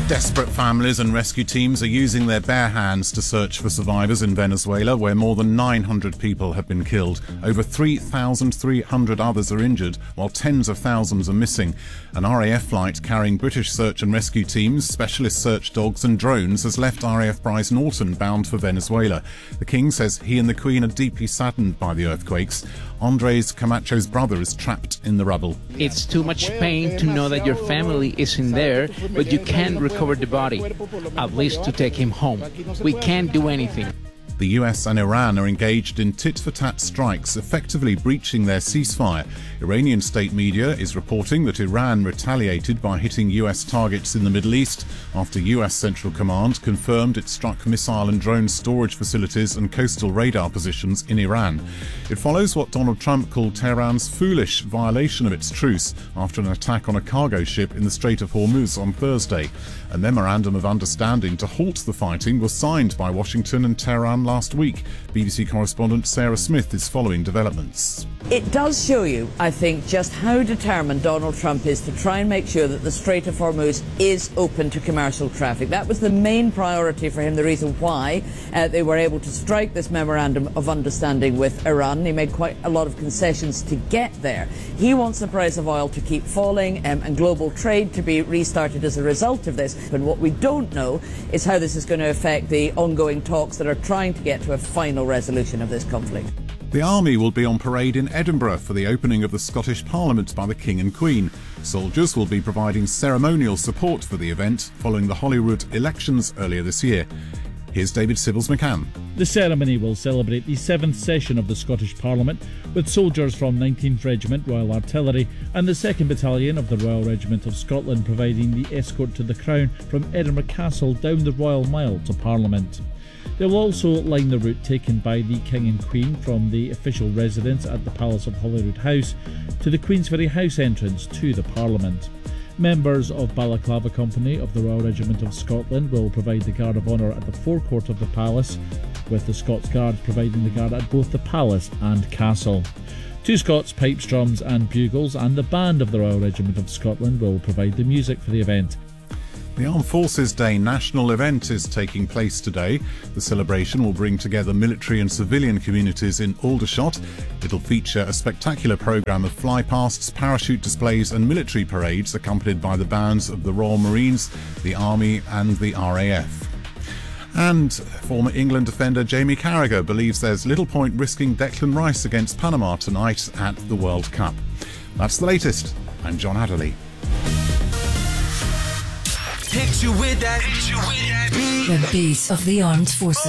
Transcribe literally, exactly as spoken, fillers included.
Desperate families and rescue teams are using their bare hands to search for survivors in Venezuela, where more than nine hundred people have been killed. Over three thousand three hundred others are injured, while tens of thousands are missing. An R A F flight carrying British search and rescue teams, specialist search dogs and drones has left R A F Bryce Norton bound for Venezuela. The King says he and the Queen are deeply saddened by the earthquakes. Andres Camacho's brother is trapped in the rubble. It's too much pain to know that your family isn't there, but you can't recover the body, at least to take him home. We can't do anything. The U S and Iran are engaged in tit-for-tat strikes, effectively breaching their ceasefire. Iranian state media is reporting that Iran retaliated by hitting U S targets in the Middle East after U S Central Command confirmed it struck missile and drone storage facilities and coastal radar positions in Iran. It follows what Donald Trump called Tehran's foolish violation of its truce after an attack on a cargo ship in the Strait of Hormuz on Thursday. A memorandum of understanding to halt the fighting was signed by Washington and Tehran last week. B B C correspondent Sarah Smith is following developments. It does show you, I think, just how determined Donald Trump is to try and make sure that the Strait of Hormuz is open to commercial traffic. That was the main priority for him, the reason why uh, they were able to strike this memorandum of understanding with Iran. He made quite a lot of concessions to get there. He wants the price of oil to keep falling um, and global trade to be restarted as a result of this. But what we don't know is how this is going to affect the ongoing talks that are trying to get to a final resolution of this conflict. The Army will be on parade in Edinburgh for the opening of the Scottish Parliament by the King and Queen. Soldiers will be providing ceremonial support for the event following the Holyrood elections earlier this year. Here's David Sibbles-McCann. The ceremony will celebrate the seventh session of the Scottish Parliament, with soldiers from nineteenth Regiment Royal Artillery and the second Battalion of the Royal Regiment of Scotland providing the escort to the Crown from Edinburgh Castle down the Royal Mile to Parliament. They will also line the route taken by the King and Queen from the official residence at the Palace of Holyrood House to the Queensferry House entrance to the Parliament. Members of Balaclava Company of the Royal Regiment of Scotland will provide the Guard of Honour at the forecourt of the Palace, with the Scots Guards providing the guard at both the Palace and Castle. Two Scots pipes, drums and bugles and the band of the Royal Regiment of Scotland will provide the music for the event. The Armed Forces Day national event is taking place today. The celebration will bring together military and civilian communities in Aldershot. It'll feature a spectacular programme of flypasts, parachute displays and military parades accompanied by the bands of the Royal Marines, the Army and the R A F. And former England defender Jamie Carragher believes there's little point risking Declan Rice against Panama tonight at the World Cup. That's the latest. I'm John Adderley. Hit you with that, hit you with that beat. The beat of the armed forces.